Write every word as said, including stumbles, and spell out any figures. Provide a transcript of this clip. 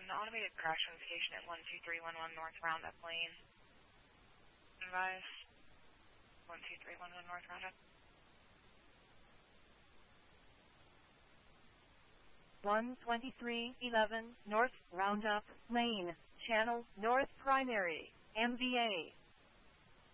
An automated crash notification at one two three one one North Roundup Lane. Advise. one two three one one North Roundup. one twenty-three eleven North Roundup Lane, Channel North Primary, M V A.